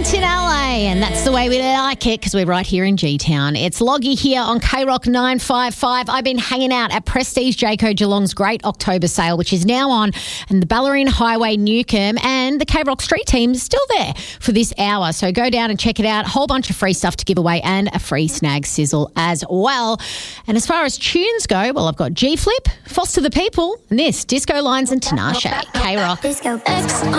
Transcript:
Night in LA, and that's the way we like it because we're right here in G-Town. It's Loggy here on K-Rock 955. I've been hanging out at Prestige Jayco Geelong's Great October Sale, which is now on, and the Ballerine Highway Newcomb and the K-Rock Street team is still there for this hour. So go down and check it out. A whole bunch of free stuff to give away and a free snag sizzle as well. And as far as tunes go, well, I've got G-Flip, Foster the People, and this, Disco Lines and Tinashe. K-Rock. Disco X.